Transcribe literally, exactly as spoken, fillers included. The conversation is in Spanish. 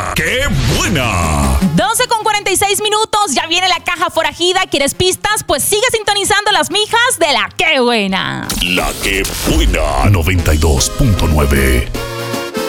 La ¡Qué buena! doce con cuarenta y seis minutos, ya viene la caja forajida. ¿Quieres pistas? Pues sigue sintonizando las mijas de La ¡Qué buena! La ¡Qué buena! noventa y dos punto nueve.